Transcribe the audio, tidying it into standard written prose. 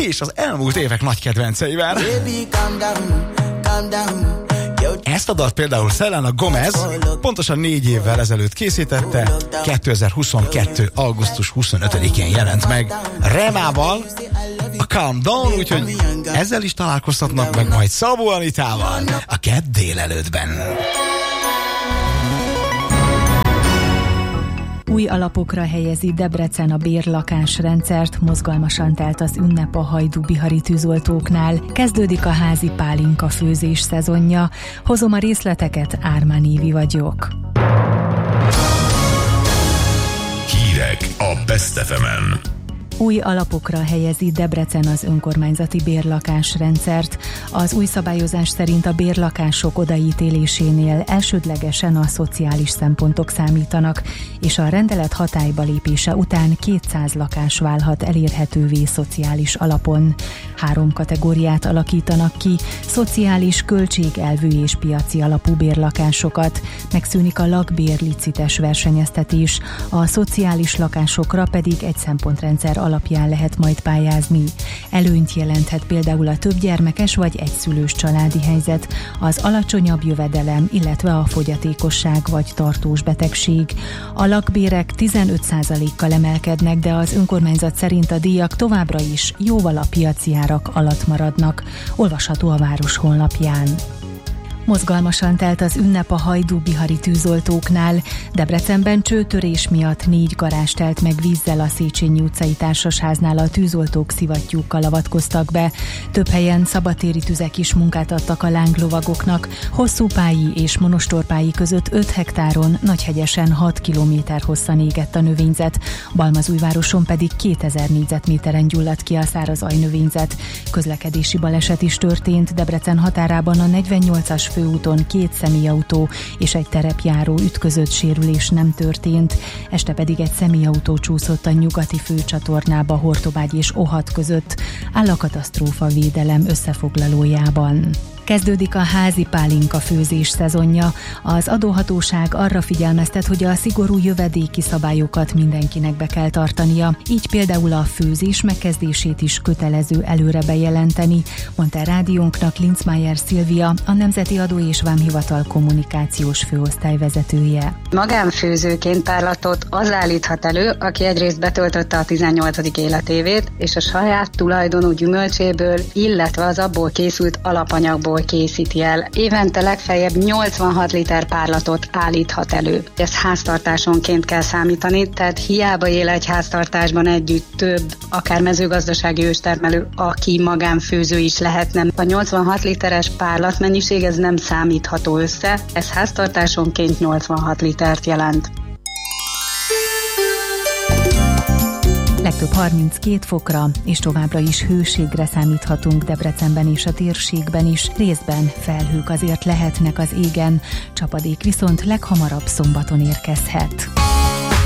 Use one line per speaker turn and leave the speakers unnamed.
és az elmúlt évek nagy kedvenceivel. Ezt a dalt például Selena Gomez pontosan 4 évvel ezelőtt készítette, 2022. augusztus 25-én jelent meg Remával, a Calm Down, úgyhogy ezzel is találkoztatnak meg majd Szabó Anitával a kedd délelőttben.
Új alapokra helyezi Debrecen a bérlakásrendszert, mozgalmasan telt az ünnep a hajdú-bihari tűzoltóknál. Kezdődik a házi pálinka főzés szezonja. Hozom a részleteket, Ármán Évi vagyok.
Hírek a Best FM-en.
Új alapokra helyezi Debrecen az önkormányzati bérlakásrendszert. Az új szabályozás szerint a bérlakások odaítélésénél elsődlegesen a szociális szempontok számítanak, és a rendelet hatályba lépése után 200 lakás válhat elérhetővé szociális alapon. 3 kategóriát alakítanak ki: szociális, költségelvű és piaci alapú bérlakásokat. Megszűnik a lakbérlicites versenyeztetés, a szociális lakásokra pedig egy szempontrendszer alapján lehet majd pályázni. Előnyt jelenthet például a többgyermekes vagy egyszülős családi helyzet, az alacsonyabb jövedelem, illetve a fogyatékosság vagy tartós betegség. A lakbérek 15%-kal emelkednek, de az önkormányzat szerint a díjak továbbra is jóval a piaci árak alatt maradnak. Olvasható a város honlapján. Mozgalmasan telt az ünnep a hajdú-bihari tűzoltóknál. Debrecenben csőtörés miatt 4 garázs telt meg vízzel a Széchenyi utcai társasháznál, a tűzoltók szivattyúkkal avatkoztak be. Több helyen szabadtéri tüzek is munkát adtak a lánglovagoknak. Hosszúpályi és monostorpályi között 5 hektáron, Nagyhegyesen 6 kilométer hosszan égett a növényzet. Balmazújvároson pedig 2000 négyzetméteren gyulladt ki a száraz ajnövényzet. Közlekedési baleset is történt. Debrecen határában a 48-as főúton 2 személyautó és egy terepjáró ütközött, sérülés nem történt. Este pedig egy személyautó csúszott a nyugati főcsatornába Hortobágy és Ohat között, áll a katasztrófa védelem összefoglalójában. Kezdődik a házi pálinka főzés szezonja. Az adóhatóság arra figyelmeztet, hogy a szigorú jövedéki szabályokat mindenkinek be kell tartania, így például a főzés megkezdését is kötelező előre bejelenteni, mondta rádiónknak Linzmeier Szilvia, a Nemzeti Adó és Vámhivatal kommunikációs főosztály vezetője.
Magánfőzőként tárlatot az állíthat elő, aki egyrészt betöltötte a 18. életévét, és a saját tulajdonú gyümölcséből, illetve az abból készült alapanyagból készíti el. Évente legfeljebb 86 liter párlatot állíthat elő. Ezt háztartásonként kell számítani, tehát hiába él egy háztartásban együtt több, akár mezőgazdasági őstermelő, aki magánfőző is lehetne. A 86 literes párlat mennyiség ez nem számítható össze, ez háztartásonként 86 litert jelent.
Legtöbb 32 fokra, és továbbra is hőségre számíthatunk Debrecenben és a térségben is. Részben felhők azért lehetnek az égen, csapadék viszont leghamarabb szombaton érkezhet.